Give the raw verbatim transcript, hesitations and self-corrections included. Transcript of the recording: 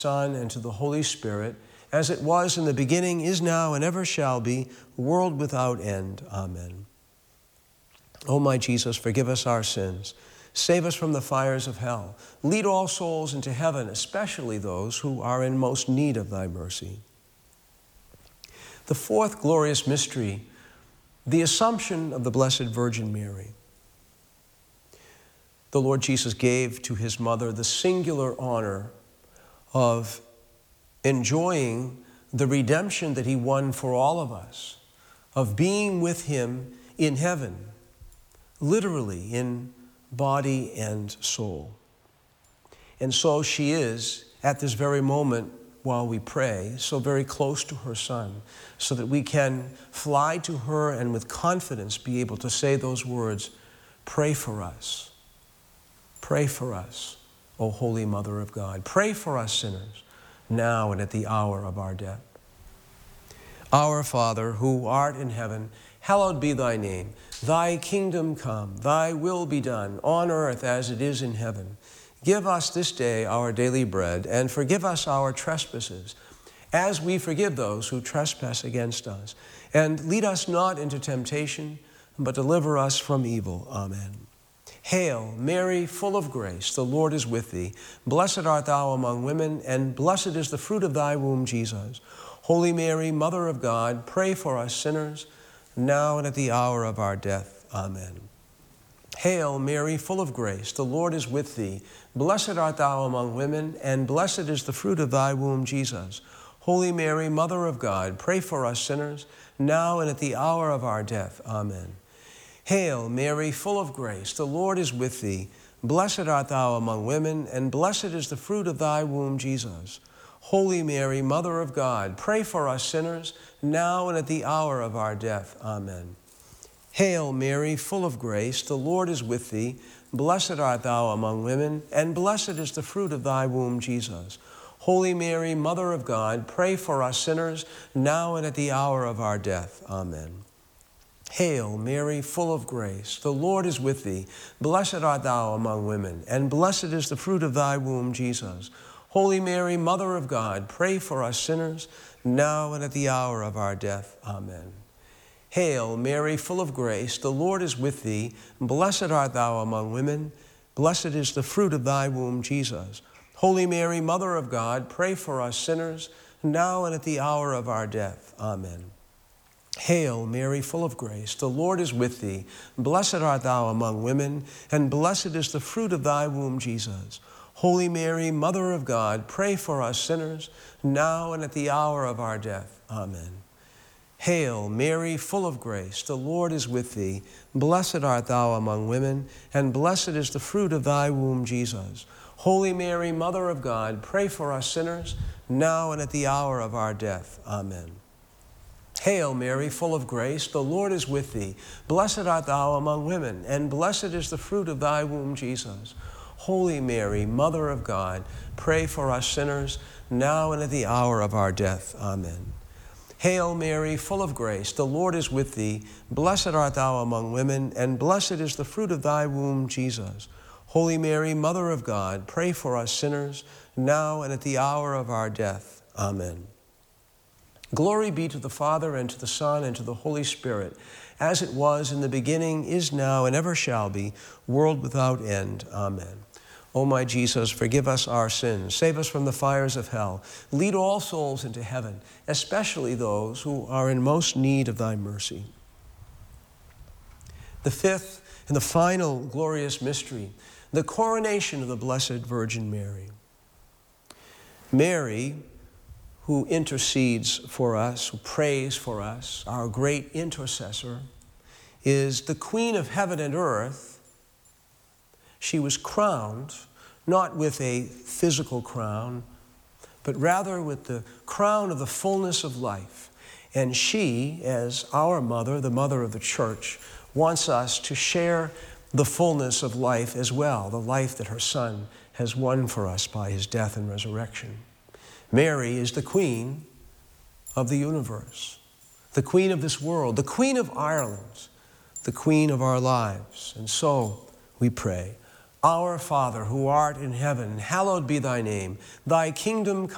Son, and to the Holy Spirit, as it was in the beginning, is now, and ever shall be, world without end. Amen. O my Jesus, forgive us our sins. Save us from the fires of hell. Lead all souls into heaven, especially those who are in most need of thy mercy. The fourth glorious mystery, the Assumption of the Blessed Virgin Mary. The Lord Jesus gave to his mother the singular honor of enjoying the redemption that he won for all of us, of being with him in heaven, literally in body and soul. And so she is, at this very moment while we pray, so very close to her Son, so that we can fly to her and with confidence be able to say those words, "Pray for us, pray for us, O Holy Mother of God. Pray for us sinners, now and at the hour of our death. Our Father, who art in heaven, hallowed be thy name. Thy kingdom come, thy will be done, on earth as it is in heaven. Give us this day our daily bread, and forgive us our trespasses, as we forgive those who trespass against us. And lead us not into temptation, but deliver us from evil. Amen. Hail, Mary, full of grace, the Lord is with thee. Blessed art thou among women, and blessed is the fruit of thy womb, Jesus. Holy Mary, Mother of God, pray for us sinners, now and at the hour of our death. Amen. Hail, Mary, full of grace, the Lord is with thee. Blessed art thou among women, and blessed is the fruit of thy womb, Jesus. Holy Mary, Mother of God, pray for us sinners, now and at the hour of our death. Amen. Hail, Mary, full of grace, the Lord is with thee. Blessed art thou among women, and blessed is the fruit of thy womb, Jesus. Holy Mary, Mother of God, pray for us sinners, now and at the hour of our death. Amen. Hail, Mary, full of grace, the Lord is with thee. Blessed art thou among women, and blessed is the fruit of thy womb, Jesus. Holy Mary, Mother of God, pray for us sinners, now and at the hour of our death. Amen. Hail, Mary, full of grace, the Lord is with thee. Blessed art thou among women, and blessed is the fruit of thy womb, Jesus. Holy Mary, Mother of God, pray for us sinners, now and at the hour of our death. Amen. Hail, Mary, full of grace, the Lord is with thee. Blessed art thou among women, blessed is the fruit of thy womb, Jesus. Holy Mary, Mother of God, pray for us sinners, now and at the hour of our death. Amen. Hail, Mary, full of grace, the Lord is with thee. Blessed art thou among women, and blessed is the fruit of thy womb, Jesus. Holy Mary, Mother of God, pray for us sinners, now and at the hour of our death. Amen. Hail, Mary, full of grace, the Lord is with thee. Blessed art thou among women, and blessed is the fruit of thy womb, Jesus. Holy Mary, Mother of God, pray for us sinners, now and at the hour of our death. Amen. Hail, Mary, full of grace, the Lord is with thee. Blessed art thou among women, and blessed is the fruit of thy womb, Jesus. Holy Mary, Mother of God, pray for us sinners, now and at the hour of our death. Amen. Hail, Mary, full of grace, the Lord is with thee. Blessed art thou among women, and blessed is the fruit of thy womb, Jesus. Holy Mary, Mother of God, pray for us sinners, now and at the hour of our death. Amen. Glory be to the Father, and to the Son, and to the Holy Spirit, as it was in the beginning, is now, and ever shall be, world without end. Amen. O my Jesus, forgive us our sins. Save us from the fires of hell. Lead all souls into heaven, especially those who are in most need of thy mercy. The fifth and the final glorious mystery, the coronation of the Blessed Virgin Mary. Mary, who intercedes for us, who prays for us, our great intercessor, is the Queen of heaven and earth. She was crowned, not with a physical crown, but rather with the crown of the fullness of life. And she, as our mother, the mother of the church, wants us to share the fullness of life as well, the life that her Son has won for us by his death and resurrection. Mary is the Queen of the universe, the Queen of this world, the Queen of Ireland, the Queen of our lives. And so we pray, Our Father, who art in heaven, hallowed be thy name. Thy kingdom come.